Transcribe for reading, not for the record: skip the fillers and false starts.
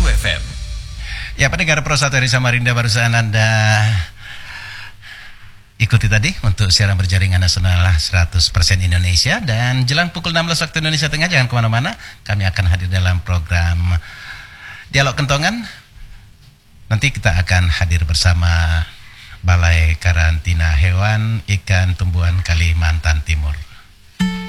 FM. Ya, pendengar Pro 1 dari Samarinda, barusan Anda ikuti tadi untuk siaran berjaringan nasional 100% Indonesia. Dan jelang pukul 16 waktu Indonesia Tengah, jangan kemana-mana, kami akan hadir dalam program Dialog Kentongan. Nanti kita akan hadir bersama Balai Karantina Hewan Ikan Tumbuhan Kalimantan Timur.